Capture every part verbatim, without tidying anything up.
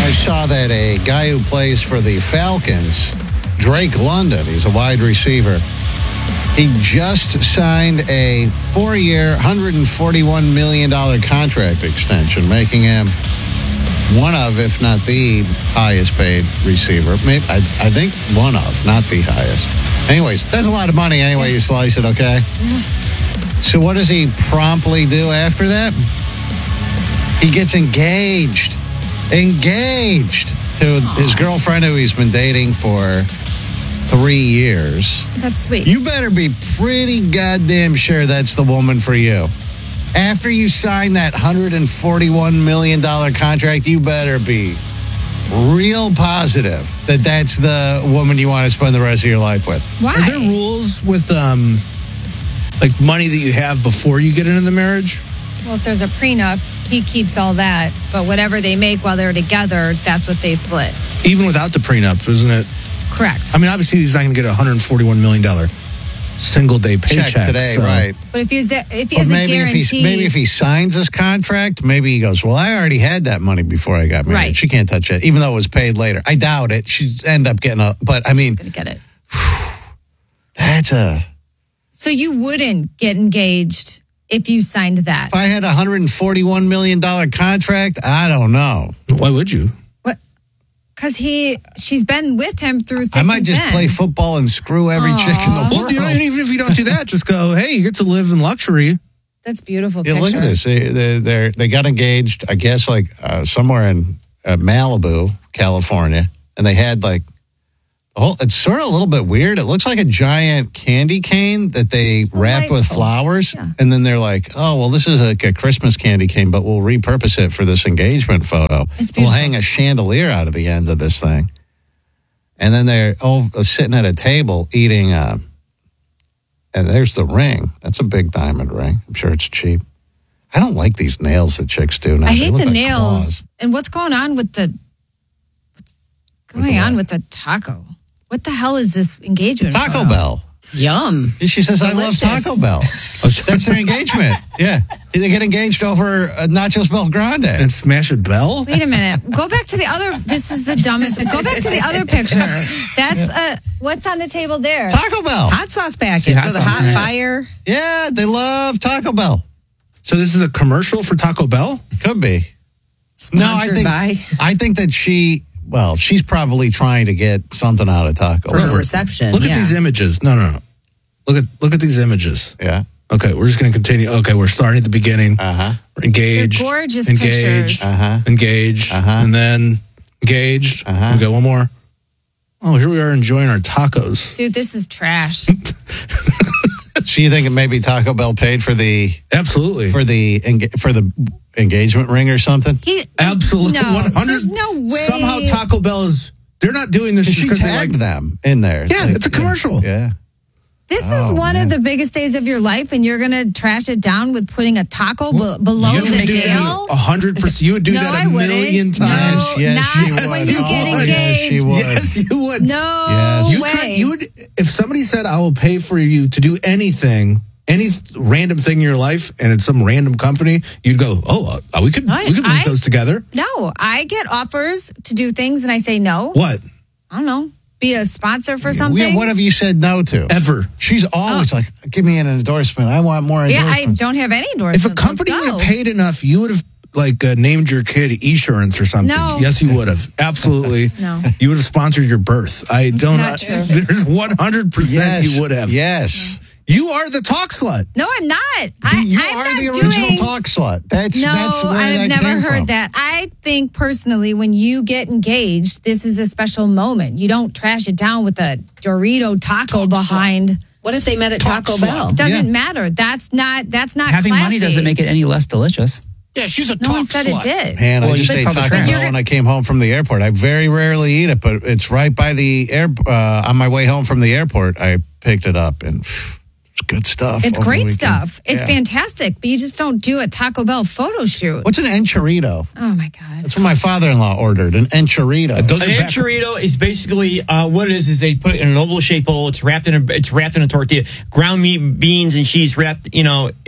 I saw that a guy who plays for the Falcons, Drake London, he's a wide receiver. He just signed a four-year, one hundred forty-one million dollars contract extension, making him one of, if not the highest paid receiver. Maybe, I, I think one of, not the highest. Anyways, that's a lot of money anyway you slice it, okay? So what does he promptly do after that? He gets engaged. Engaged to his girlfriend who he's been dating for three years. That's sweet. You better be pretty goddamn sure that's the woman for you. After you sign that one hundred forty-one million dollars contract, you better be real positive that that's the woman you want to spend the rest of your life with. Why? Are there rules with um, like money that you have before you get into the marriage? Well, if there's a prenup, he keeps all that. But whatever they make while they're together, that's what they split. Even without the prenup, isn't it? Correct. I mean, obviously, he's not going to get a one hundred forty-one million dollars single day paycheck Check today, so. right? But if he's if he Or has a maybe if, guarantee, he, maybe if he signs his contract, maybe he goes, well, I already had that money before I got married. Right. She can't touch it, even though it was paid later. I doubt it. She'd end up getting a, but I mean, gonna get it. That's a, So you wouldn't get engaged if you signed that. if I had a one hundred forty-one million dollars contract, I don't know. Why would you? What? Because he, she's been with him through thick I might and just thin. play football and screw every Aw. chick in the Well, world. you know, even if you don't do that, just go, hey, you get to live in luxury. That's beautiful. Yeah, picture. look at this. They they they're, they got engaged, I guess, like uh, somewhere in uh, Malibu, California, and they had like the whole. It's sort of a little bit weird. It looks like a giant candy cane that they a wrapped light with bulb. flowers, Yeah. and then they're like, "Oh, well, this is like a Christmas candy cane, but we'll repurpose it for this engagement photo. It's We'll beautiful. hang a chandelier out of the end of this thing." And then they're all sitting at a table eating. Uh, and there's the ring. That's a big diamond ring. I'm sure it's cheap. I don't like these nails that chicks do now. I They hate look the like nails. claws. And what's going on with the what's going With the on what? with the taco? What the hell is this engagement? Taco photo? Bell. Yum. She says, Delicious. I love Taco Bell. That's their engagement. Yeah. They get engaged over uh, Nachos Bel Grande. And smash a bell? Wait a minute. Go back to the other. This is the dumbest. Go back to the other picture. That's uh, what's on the table there. Taco Bell. Hot sauce packets See, hot with a sauce, hot right. fire. Yeah, they love Taco Bell. So this is a commercial for Taco Bell? Could be. Sponsored think, by I think that she, well, she's probably trying to get something out of Taco for Bell. the reception. Look yeah. at these images. No, no, no. Look at look at these images. Yeah. Okay, we're just going to continue. Okay, we're starting at the beginning. Uh-huh. We're engaged. They're gorgeous engaged, pictures. Uh-huh. Engaged. Uh-huh. And then engaged. Uh-huh. Okay, one more. Oh, here we are enjoying our tacos. Dude, this is trash. So you think maybe Taco Bell paid for the Absolutely. for the enga- for the engagement ring or something? He, Absolutely. No, one hundred there's no way. Somehow Taco Bell is, they're not doing this just She because they tagged like. them in there. Yeah, it's a commercial. Yeah. This Oh, is one man. of the biggest days of your life, and you're going to trash it down with putting a taco be- below You the would do nail? that a hundred percent. You would do No, that I a wouldn't. million No. times. Yes, not she would. when you get Oh, engaged. yes, she would. Yes, you would. No Yes. You way. try, you would if somebody said I will pay for you to do anything, any random thing in your life, and it's some random company, you'd go, oh, uh, we could I- we could link I- those together. No, I get offers to do things, and I say no. What I don't know. Be a sponsor for something. Yeah, what have you said no to? ever? She's always like, give me an endorsement. I want more yeah, I endorsements. don't have any If endorsements. a company Let's would go. have paid enough, you would have like uh, named your kid Esurance or something. No. Yes, you would have. Absolutely. No. You would have sponsored your birth. I don't know. Not true. There's one hundred percent Yes, you would have. Yes. You are the talk slut. No, I'm not. I, you I'm are not the original doing, talk slut. That's No, that's where I've that never came heard from. that. I think personally, when you get engaged, this is a special moment. You don't trash it down with a Dorito taco behind. What if they met at Taco Bell? It doesn't Yeah. matter. That's not. That's not Having classy. money doesn't make it any less delicious. Yeah, she's a No talk one said slut. it did. Man, Well, I just you ate think Taco probably Bell trash. when I came home from the airport. I very rarely eat it, but it's right by the air. Uh, on my way home from the airport, I picked it up, and it's good stuff. It's over the great weekend. stuff. It's Yeah. fantastic, but you just don't do a Taco Bell photo shoot. What's an enchilada? Oh my god! That's what my father-in-law ordered, an enchilada. Those An are back- enchilada is basically uh, what it is. Is they put it in an oval shaped bowl. It's wrapped in a it's wrapped in a tortilla, ground meat, beans, and cheese wrapped, you know,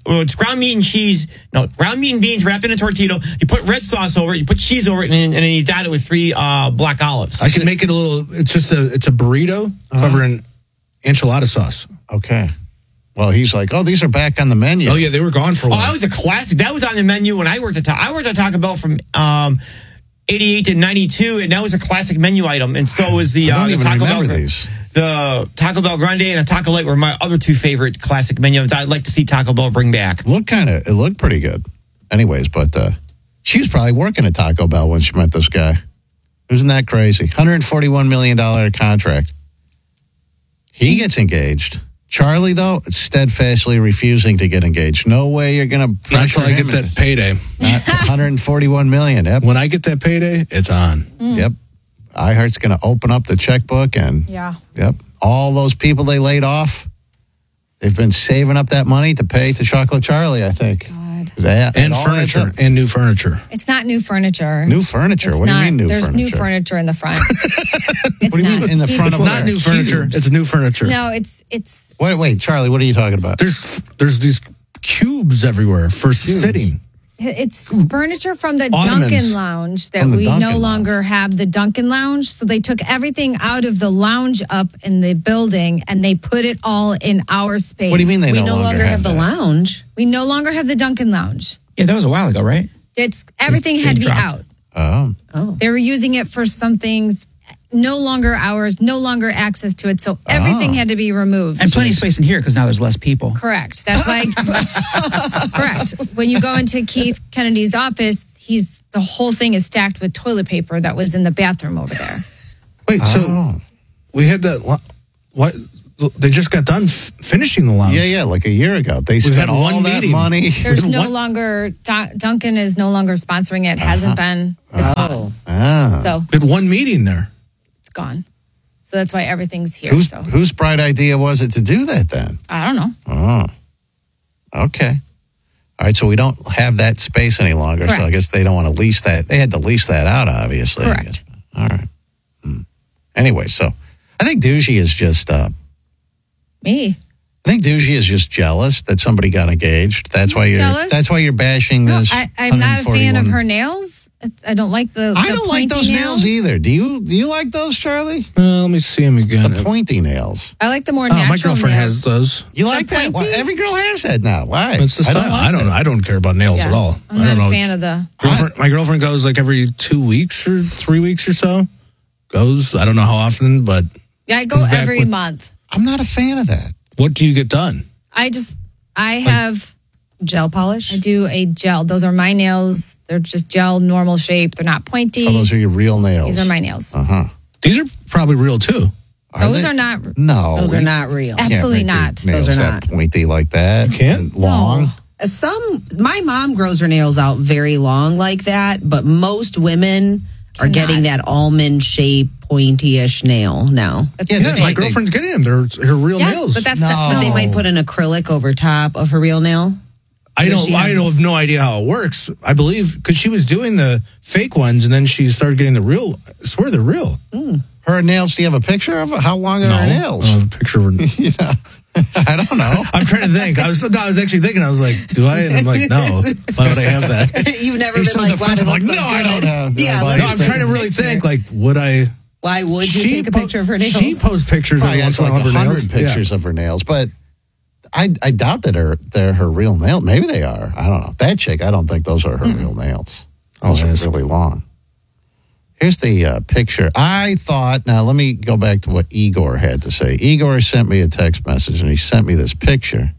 well, it's ground meat and cheese. No, ground meat and beans wrapped in a tortilla. You put red sauce over it. You put cheese over it, and, and then you dot it with three uh, black olives. I can make it a little. It's just a. It's a burrito uh-huh. covered in enchilada sauce. Okay. Well, he's like, oh, these are back on the menu. Oh yeah, they were gone for a while. Oh, that was a classic. That was on the menu when I worked at. Ta- I worked at Taco Bell from um, eighty-eight to ninety-two, and that was a classic menu item. And so was the, I don't uh, the even Taco remember Bell. These. The Taco Bell Grande and a Taco Light were my other two favorite classic menus I'd like to see Taco Bell bring back. Look kind of, it looked pretty good. Anyways, but uh, she was probably working at Taco Bell when she met this guy. Isn't that crazy? one hundred forty-one million dollars contract. He gets engaged. Charlie, though, steadfastly refusing to get engaged. No way you're going to Not until I get that payday. one hundred forty-one million dollars. Yep. When I get that payday, it's on. Mm. Yep. iHeart's going to open up the checkbook and, yeah. Yep. All those people they laid off, they've been saving up that money to pay to Chocolate Charlie, I think. God. Yeah, And it all adds furniture. up. And new furniture. It's not new furniture. New furniture? It's What do not, you mean new there's furniture? new furniture in the front. It's What do you not. mean in the He- front It's of not where? new furniture. Cubes. It's new furniture. No, it's it's Wait, wait, Charlie, what are you talking about? There's there's these cubes everywhere for sitting. it's furniture from the Ottomans. Dunkin' Lounge that From the we Dunkin' no Lounge. longer have the Dunkin' Lounge. So they took everything out of the lounge up in the building and they put it all in our space. What do you mean they We no, no longer have the that? lounge. We no longer have the Dunkin' Lounge. Yeah, that was a while ago, right? It's everything They had to be dropped. out. Oh. They were using it for some things, no longer ours, no longer access to it. So everything Oh. had to be removed. And plenty of space in here because now there's less people. Correct. That's why. Correct. When you go into Keith Kennedy's office, he's the whole thing is stacked with toilet paper that was in the bathroom over there. Wait, so Oh. we had that. lo- What? They just got done f- finishing the lounge. Yeah, yeah, like a year ago. They We've spent had all one that meeting. money. There's no What? longer Dun- Duncan is no longer sponsoring it. Hasn't been. It's gone. Oh. Ah. So We had one meeting there. it's gone. So that's why everything's here. Whose, So whose bright idea was it to do that then? I don't know. Oh, okay. All right, so we don't have that space any longer. So I Correct. guess they don't want to lease that. They had to lease that out, obviously. I Correct. guess. All right. Hmm. Anyway, so I think Doogie is just. Uh, Me. I think Doogie is just jealous that somebody got engaged. That's why you're. Jealous? That's why you're bashing No, this. I, I'm not a fan of one her nails. It's- I don't like the. I the don't like pointy those nails. either. Do you? Do you like those, Charlie? Uh, let me see him again. The pointy nails. I like the more Oh, natural my girlfriend nails. has those. You like that? pointy? Well, every girl has that now. Why? That's the I style. don't like I don't. that. I don't care about nails Yeah. at all. I'm I not don't know. a fan of the. Girlfriend, my girlfriend goes like every two weeks or three weeks or so. Goes. I don't know how often, but Yeah, I go Comes back every with- month. I'm not a fan of that. what do you get done? I just I have Gel polish? I do a gel. Those are my nails. They're just gel, normal shape. They're not pointy. Oh, those are your real nails. These are my nails. Uh huh. These are probably real too. Those they? are not. No. Those we are not real. can't Absolutely make your not. Nails Those are that not. pointy like that. You can't? And long. No. Some, my mom grows her nails out very long like that, but most women are Cannot. getting that almond shape, pointy-ish nail now. That's Yeah, okay. my girlfriend's getting them. They're her real Yes, nails. but that's No. not. But they no. might put an acrylic over top of her real nail. I Does don't. she I have- don't have no idea how it works. I believe because she was doing the fake ones and then she started getting the real. I swear they're real. Her nails. Do you have a picture of it? How long are her nails? I don't have a picture of her. yeah. I don't know. I'm trying to think. I was. No, I was actually thinking. I was like, do I? And I'm like, no. Why would I have that? You've never He's been so like, wow, defensive, that like, looks so no, I good. don't have that. Yeah, Like, let No, me I'm take trying to a really picture. think. Like, would I? Why would you take a po- picture of her nails? She posts pictures Probably every has once in a like while of a her nails. hundred pictures of her nails, but I I doubt that are they're her real nail. Maybe they are. I don't know. That chick, I don't think those are her real nails. Those Oh, are yes. really long. Here's the uh, picture. I thought. Now let me go back to what Igor had to say. Igor sent me a text message and he sent me this picture.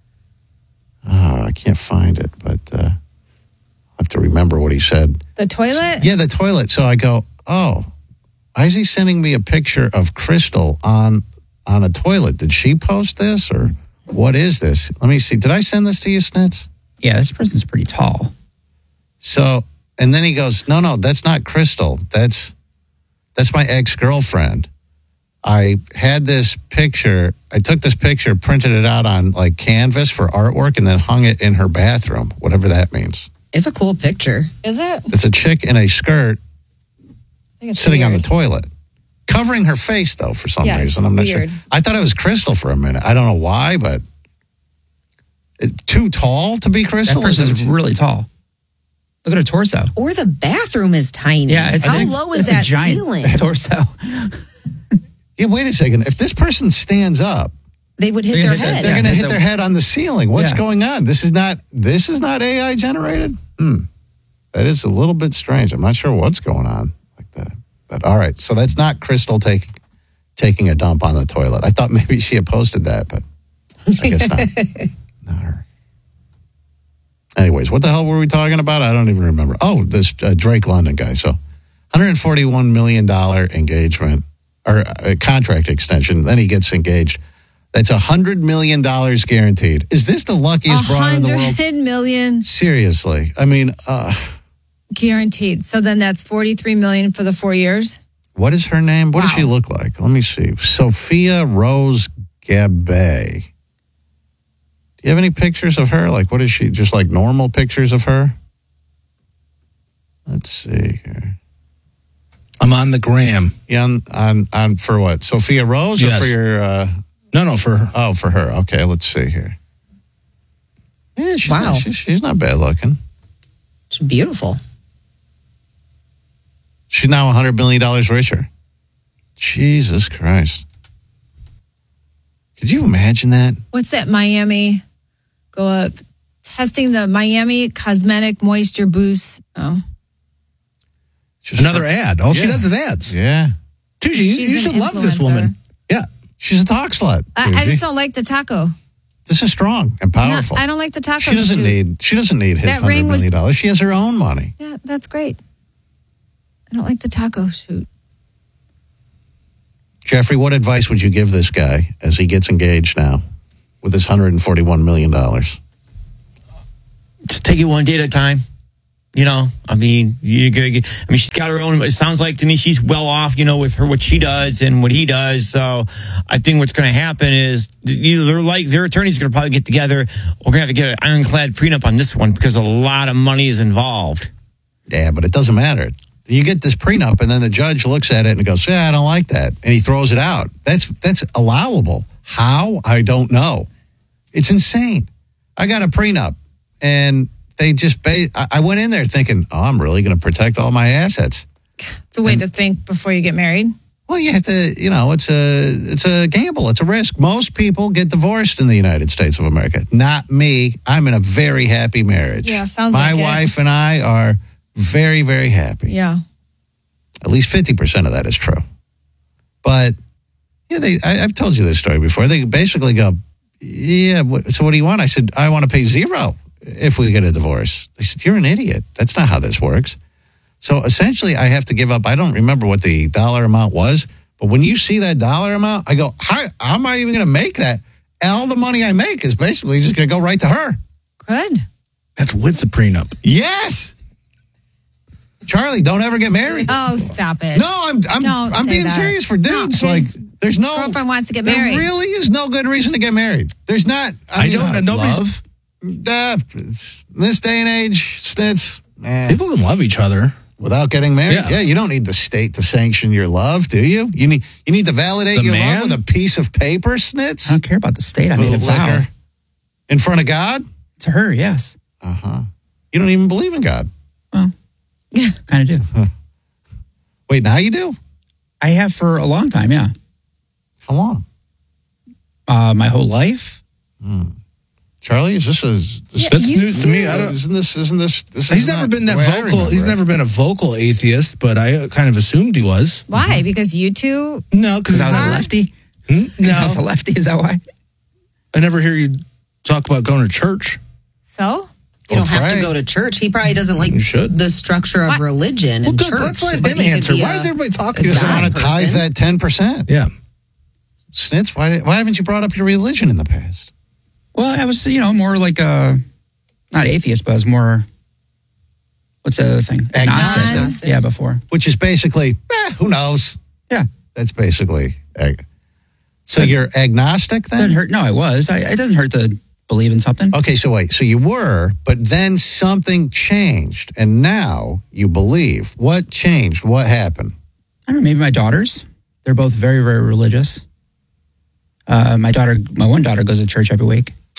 Oh, I can't find it, but uh, I have to remember what he said. The toilet. Yeah, the toilet. So I go, oh, why is he sending me a picture of Crystal on on a toilet? Did she post this or what is this? Let me see. Did I send this to you, Snitz? Yeah, this person's pretty tall. So, and then he goes, no, no, that's not Crystal. That's that's my ex-girlfriend. I had this picture. I took this picture, printed it out on like canvas for artwork, and then hung it in her bathroom, whatever that means. It's a cool picture. Is it? It's a chick in a skirt I think it's sitting on the weird. toilet, covering her face though for some Yeah, it's reason. I'm not weird. sure. I thought it was Crystal for a minute. I don't know why, but Too tall to be Crystal? That person Is is it- really tall. Look at her torso. Or the bathroom is tiny. Yeah, it's How a- low is it's a that giant ceiling? torso. Yeah, wait a second. If this person stands up, They would hit They're their gonna hit head. they're Yeah, going to hit hit the- their head on the ceiling. What's Yeah. going on? This is not this is not A I generated? Hmm. That is a little bit strange. I'm not sure what's going on like that. But all right. So that's not Crystal taking taking a dump on the toilet. I thought maybe she had posted that, but I guess not. Not her. Anyways, what the hell were we talking about? I don't even remember. Oh, this uh, Drake London guy. So one hundred forty-one million dollars engagement or uh, contract extension. Then he gets engaged. That's one hundred million dollars guaranteed. Is this the A luckiest broad in the world? hundred million Seriously. I mean, uh, guaranteed. So then that's forty-three million for the four years. what is her name? What does Wow. she look like? Let me see. Sophia Rose Gabay. Do you have any pictures of her? Like, what is she? Just like normal pictures of her? Let's see here. I'm on the gram. Yeah, on, on, on for what? Sophia Rose Yes. or for your, uh, No, no, for her. oh, for her. Okay, let's see here. Yeah, she's, Wow. she's, she's not bad looking. It's beautiful. She's now one hundred million dollars richer. Jesus Christ. Could you imagine that? What's that Miami? Go up. Testing the Miami Cosmetic Moisture Boost. Oh, Just Another ad. All she Yeah. does is ads. Yeah. Tuesday, you, She's you an should love this influencer. woman. Yeah. She's a talk slut. I, I Susie. just don't like the taco. This is strong and powerful. No, I don't like the taco. She doesn't shoot. need. She doesn't need his That hundred ring was- million dollars. She has her own money. Yeah, that's great. I don't like the taco shoot. Jeffrey, what advice would you give this guy as he gets engaged now with his hundred and forty-one million dollars? Just take it one day at a time. You know, I mean, you I mean, she's got her own. It sounds like to me she's well off. You know, with her what she does and what he does. So I think what's going to happen is you know, they're like their attorneys going to probably get together. We're going to have to get an ironclad prenup on this one because a lot of money is involved. Yeah, but it doesn't matter. You get this prenup, and then the judge looks at it and goes, "Yeah, I don't like that," and he throws it out. That's that's allowable. How? I don't know. It's insane. I got a prenup, and they just. Ba- I I went in there thinking, "Oh, I'm really going to protect all my assets." It's a way to think before you get married. Well, you have to. You know, it's a it's a gamble. It's a risk. Most people get divorced in the United States of America. Not me. I'm in a very happy marriage. Yeah, sounds my like it. wife and I are very very happy. Yeah. At least fifty percent of that is true. But, yeah, they, I, I've told you this story before. They basically go, yeah, what, so what do you want? I said, I want to pay zero if we get a divorce. They said, you're an idiot. That's not how this works. So essentially, I have to give up. I don't remember what the dollar amount was, but when you see that dollar amount, I go, how, how am I even going to make that? All the money I make is basically just going to go right to her. Good. That's with the prenup. Yes. Charlie, don't ever get married. Oh, stop it. No, I'm I'm Don't I'm say being that. serious for dudes. No, like, his there's no girlfriend wants to get there married. really is no good reason to get married. There's not. I mean, don't uh, know. Nobody's. Uh, it's- this day and age, snits, eh, People can love each other. without getting married. Yeah. Yeah. You don't need the state to sanction your love, do you? You need you need to validate The your man? love with a piece of paper, snits. I don't care about the state. I made a Little vow liquor. In front of God. to her. Yes, Uh huh. You don't even believe in God. kind of do. Wait, now you do? I have for a long time. Yeah, How long? uh, my whole life. Charlie, is this a this, Yeah, That's you- news to me. I don't. isn't this isn't this this He's is never not been the that way I vocal. He's remember it. never been a vocal atheist, but I kind of assumed he was. Why? Because you two. No, because Because I was a lefty. Hmm? Because I was a No, lefty. Is that why? I never hear you talk about going to church. So? You don't have pray. to go to church. He probably doesn't like You should. the structure of What? religion Well, and good. church. Let's let but him he could answer. be Why a- is everybody talking a He doesn't about want God to tithe person. that ten percent. Yeah. Snitz, why, why haven't you brought up your religion in the past? Well, I was, you know, more like a not atheist, but I was more. What's the other thing? Agnostic. Agnostic. Yeah, before. Which is basically, eh, who knows? Yeah, That's basically. Ag- so you're agnostic doesn't then? hurt. No, I was. I, it doesn't hurt to believe in something. Okay, so wait. So you were, but then something changed, and now you believe. What changed? What happened? I don't know. Maybe my daughters. They're both very, very religious. Uh, my daughter, my one daughter, goes to church every week. How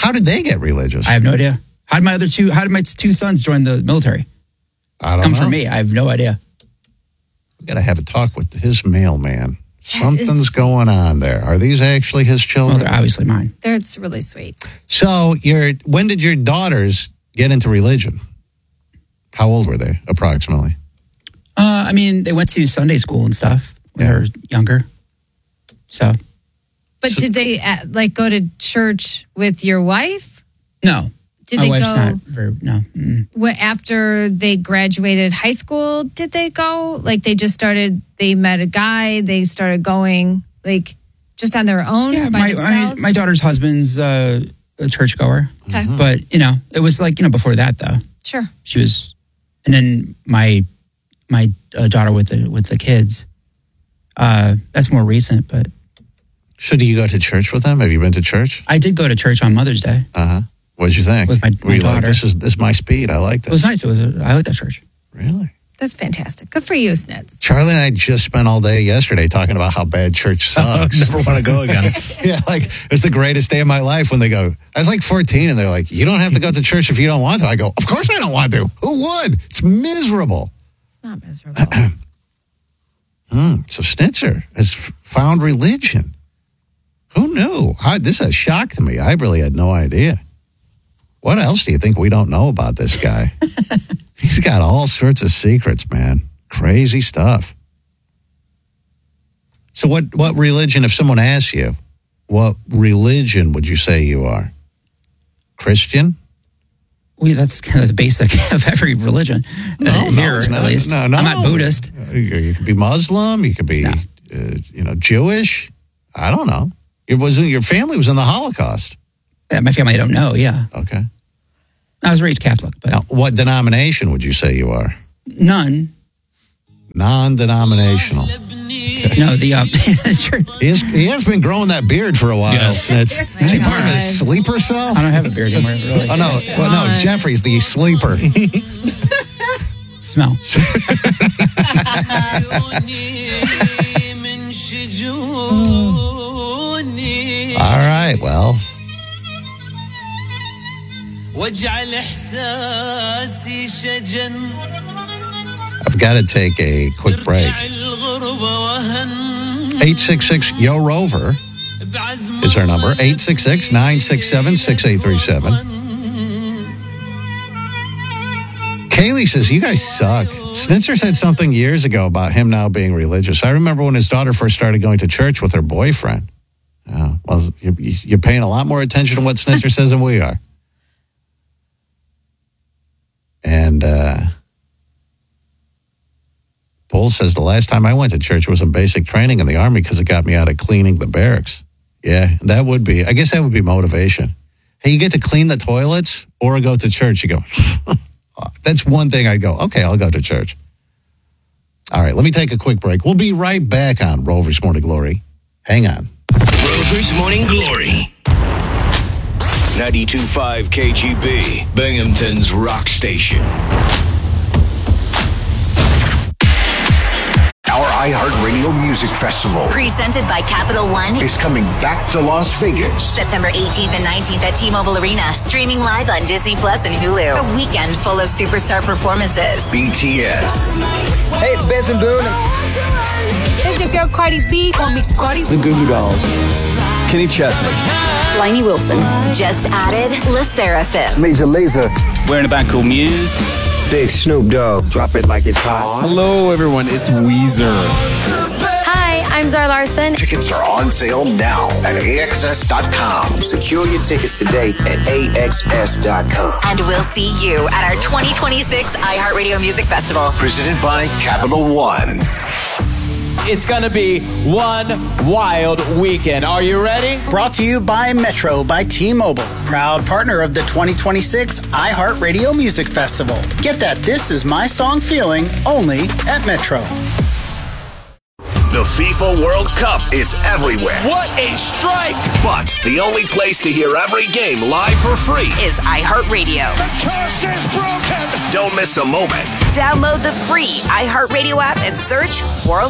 How did they get religious? I have no idea. How did my other two? How did my two sons join the military? I don't Come know. from me. I have no idea. We got to have a talk with his mailman. That Something's is- going on there. Are these actually his Well, children? they're obviously mine. That's really sweet. So, your when did your daughters get into religion? How old were they, approximately? Uh, I mean, they went to Sunday school and stuff when Yeah. they were younger. So But did they uh, like go to church with your wife? no, Did my they wife's go not very no. Mm. what, after they graduated high school? Did they go like they just started? They met a guy. They started going like just on their own Yeah, by my I mean, themselves. my daughter's husband's uh, a churchgoer, Okay. but you know, it was like you know before that though. Sure. She was, and then my my uh, daughter with the with the kids. Uh, that's more recent, but So, do you go to church with them? Have you been to church? I did go to church on Mother's Day. Uh huh. What did you think? With my- Were you my like, daughter. this is this is my speed. I like It was this. nice. It was. I like that church. Really? That's fantastic. Good for you, Snitz. Charlie and I just spent all day yesterday talking about how bad church sucks. Never want to go again. Yeah, like it's the greatest day of my life when they go. I was like fourteen, and they're like, "You don't have to go to church if you don't want to." I go, "Of course I don't want to. Who would? It's miserable." Not miserable. Hmm. So Snitzer has f- found religion. Who knew? How, this is a shock to me. I really had no idea. What else do you think we don't know about this guy? He's got all sorts of secrets, man. Crazy stuff. So what, what religion, if someone asks you, what religion would you say you are? Christian? We that's kind of the basic of every religion. No, uh, no, here it's at not. least. No, no. I'm not Buddhist. You, you could be Muslim. You could be, No. uh, you know, Jewish. I don't know. It was your family was in the Holocaust. Yeah, my family I don't know. Yeah, Okay. I was raised Catholic, but Now, what denomination would you say you are? none. Non-denominational. No, the uh, sure. He, is, he has been growing that beard for a while. Yes. It's, is he part of God. his sleeper cell? I don't have a beard anymore. Really. Oh, no. Well, no, God. Jeffrey's the sleeper. Smell. All right, well, واجعل احساسي شجن I've got to take a quick break. الغربة وهن eight six six Y O ROVER is our number. eight six six, nine six seven, six eight three seven. Kaylee says, you guys suck. Snitzer said something years ago about him now being religious. I remember when his daughter first started going to church with her boyfriend. Oh, well, you- you're paying a lot more attention to what Snitzer says than we are. And uh, Paul says, the last time I went to church was in basic training in the Army because it got me out of cleaning the barracks. Yeah, that would be, I guess that would be motivation. Hey, you get to clean the toilets or go to church. You go, that's one thing I'd go, okay, I'll go to church. All right, let me take a quick break. We'll be right back on Rover's Morning Glory. Hang on. Rover's Morning Glory. ninety-two point five K G B, Binghamton's rock station. Our iHeartRadio Music Festival Presented by Capital One. is coming back to Las Vegas. September eighteenth and nineteenth at T-Mobile Arena. Streaming live on Disney Plus and Hulu. A weekend full of superstar performances. B T S, Hey, it's Benson Boone. It's your girl Cardi B. Call me Cardi. The Goo Goo Dolls. Kenny Chesney. Lainey Wilson. Just added La Seraphim. Major Lazer. We're in a band called Muse. Big Snoop Dogg. Drop it like it's hot. Hello, everyone. It's Weezer. Hi, I'm Zara Larson. tickets are on sale now at A X S dot com. Secure your tickets today at A X S dot com. And we'll see you at our twenty twenty-six iHeartRadio Music Festival. Presented by Capital One. It's going to be one wild weekend. Are you ready? Brought to you by Metro by T-Mobile, proud partner of the twenty twenty-six iHeartRadio Music Festival. Get that This Is My Song feeling only at Metro. The FIFA World Cup is everywhere. What a strike! But the only place to hear every game live for free Is iHeartRadio. Toss is broken. Don't miss a moment. Download the free iHeartRadio app and search World